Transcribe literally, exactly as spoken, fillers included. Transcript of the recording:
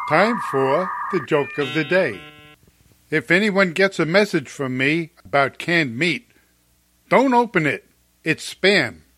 Time for the joke of the day. If anyone gets a message from me about canned meat, don't open it. It's spam.